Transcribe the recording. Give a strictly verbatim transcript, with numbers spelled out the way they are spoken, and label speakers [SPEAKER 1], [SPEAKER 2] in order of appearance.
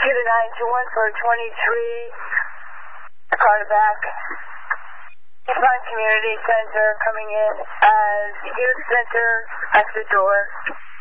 [SPEAKER 1] Get a nine two one for twenty-three. Carterback. Yukon Community Center coming in as Youth Center at the door.